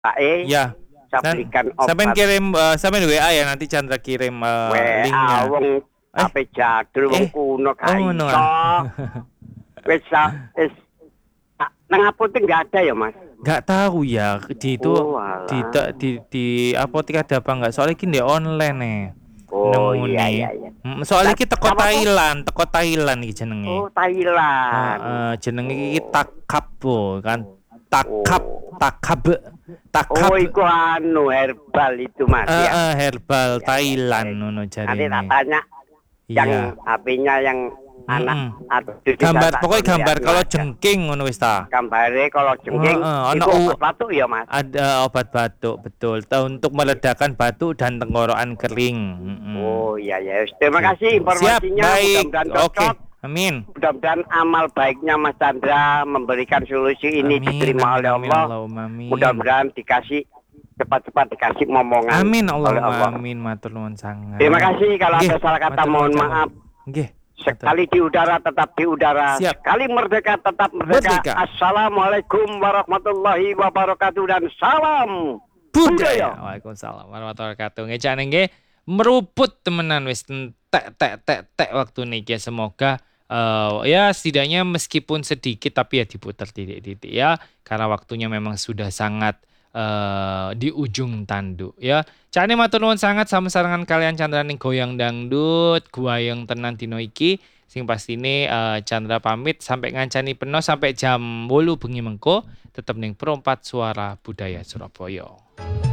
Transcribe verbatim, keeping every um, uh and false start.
Ae, Ya. saya Dan berikan sampean obat. kirim uh, sampean W A ya, nanti Chandra kirim uh, W A linknya. wong Eh, H P jadul wong eh, kuno oh gak ngono iso. ah. Wis sa- wis ah, nang apotek nggak ada ya, Mas? Nggak tahu ya di itu Oh, di alah. di di apotek ada apa nggak? Soalnya ini online nih. Oh, Nemu iya nih. iya iya. Mm, Soalnya Nah, kita teko sama kok. Thailand, teko Thailand iki jenenge. Oh, Thailand. Heeh, jenenge iki Oh. takap po, kan. Takap, Oh. takab, Oh, takab. iku anu herbal itu, Mas Eh, ya. eh, herbal Ya, ya, Thailand ya. ngono Nanti tak jarine. tanya yang Iya. H P-nya yang anak Mm-mm. atau cucu Gambar saya pokoknya gambar lihat kalau aja. jengking ngono wis ta. Gambare kalau jengking Heeh, ana itu u obat batuk ya, Mas? ada obat batuk betul. Ta- Untuk meredakan batuk dan tenggorokan kering. Mm-mm. Oh iya ya. Terima kasih Gitu. Siap, informasinya. baik. Mudah-mudahan Oke. cocok. Amin. Mudah-mudahan amal baiknya Mas Chandra memberikan solusi ini Amin, diterima amin, oleh amin, Allah. Allahumma amin. Mudah-mudahan dikasih cepat-cepat dikasih momongan Amin, oleh Allah. Allahumma amin, matur nuwun sangat. Terima kasih kalau Nggih, ada salah kata matur nuwun mohon sangat. maaf. Nggih. matur. Sekali di udara tetap di udara. Siap. Sekali merdeka tetap merdeka. Merdeka. Assalamualaikum warahmatullahi wabarakatuh dan salam Budaya. budaya. Waalaikumsalam warahmatullahi wabarakatuh. Ngecane nggih meruput temenan wis entek tek tek tek waktu niki, semoga eh, ya setidaknya meskipun sedikit tapi ya diputar titik-titik ya, karena waktunya memang sudah sangat eh, di ujung tanduk ya. Cane matur nuwun sangat sama sarangan kalian Chandra ning goyang dangdut guayang tenan dino iki. Sing pastine eh, Chandra pamit sampai ngancani penuh sampai jam wolu bengi mengko tetep ning Perompat Suara Budaya Surabaya.